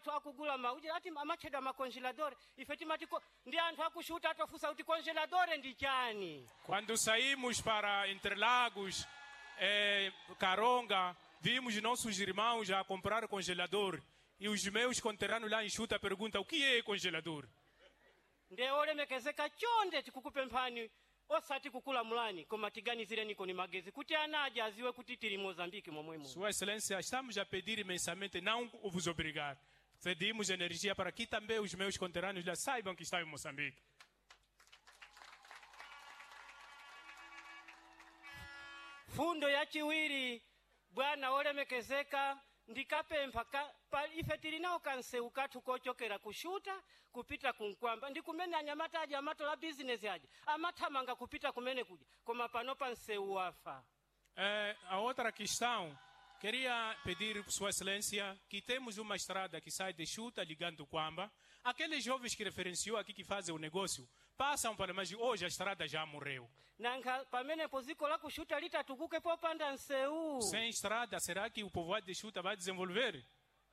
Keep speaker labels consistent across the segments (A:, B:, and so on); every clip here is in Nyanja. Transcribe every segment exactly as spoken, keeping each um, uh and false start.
A: atu akugula mauji ati amacheda makongeladore ifeti matiko ndi anthu akushuta atofusa kuti congeladore ndi chani.
B: Quando saímos para Interlagos, eh, Caronga, vimos nossos irmãos a comprar congelador e os meus conterrâneos lá em Chuta perguntam o que é congelador.
A: Nde olemekezeka chonde tikukupemphani osati kukula mulani koma tiganizire niko ni magezi kuti anaja aziwe kuti tiri Mozambique momwemo.
B: Sua Excelência, estamos a pedir imensamente, não vos obrigar. Pedimos energia para que também os meus conterrâneos já saibam que estão em Moçambique.
A: Fundo ya chiwiri bwana olemekezeka ndikapempha pa ife tilinao kanseu kathu kochokera kushuta kupita kunkwamba ndikumene anyamata aja amato la business aja amathamanga kupita kumene kuja koma pano pa nseu wafa.
B: É, a outra questão, queria pedir Sua Excelência que temos uma estrada que sai de Chuta ligando Kwamba. Aqueles jovens que referenciou aqui que fazem o negócio passam para mas hoje a estrada já morreu.
A: Nanka pamene poziko la kushuta litatukuke popanda nseu.
B: Sem estrada, será que o povoado de Chuta vai desenvolver?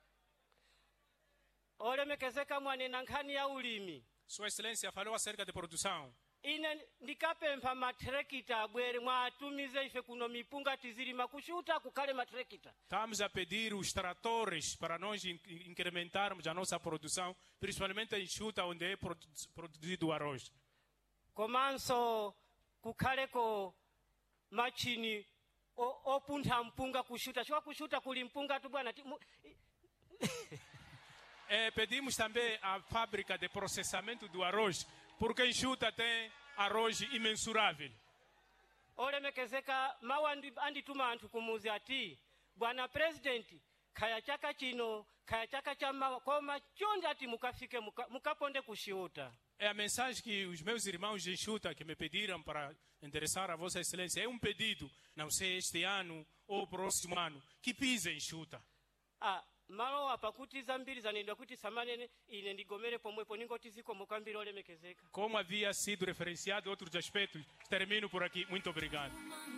A: Olemekezeka mwane nankhani ya ulimi.
B: Sua Excelência falou acerca de produção.
A: Ine ndikapempha matrekita abwere mwatumize ife kuno mipunga tizilima kushuta kukale matrekita.
B: Estamos a pedir os tratores para nós incrementarmos a nossa produção, principalmente em Chuta, onde é produzido o arroz.
A: Komanso kukaleko machini opuntha mpunga kushuta. Chwa kushuta kuli mpunga tu bwana.
B: É, pedimos também a fábrica de processamento do arroz, porque em Chuta tem arroz imensurável.
A: Olemekezeka mawa andituma anthu kumuzi ati bwana presidenti kaya chaka chino kaya chaka chama koma chonde ati mukafike muka, mukaponde kushuta.
B: É a mensagem que os meus irmãos de Chuta que me pediram para endereçar a Vossa Excelência. É um pedido, não sei este ano ou próximo ano, que pise em Chuta.
A: Ah, malo apa kuti zambiri zanendwa kuti samanene ine ndigomere pomwepo ningoti ziko mukambiri olemekezeka.
B: Como havia sido referenciado outros aspectos, termino por aqui. Muito obrigado.